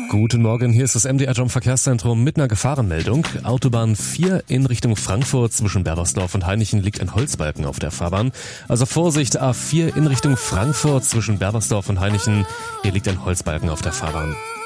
Guten Morgen, hier ist das MDR Jump Verkehrszentrum mit einer Gefahrenmeldung. Autobahn 4 in Richtung Frankfurt zwischen Berbersdorf und Hainichen liegt ein Holzbalken auf der Fahrbahn. Also Vorsicht, A4 in Richtung Frankfurt zwischen Berbersdorf und Hainichen, hier liegt ein Holzbalken auf der Fahrbahn.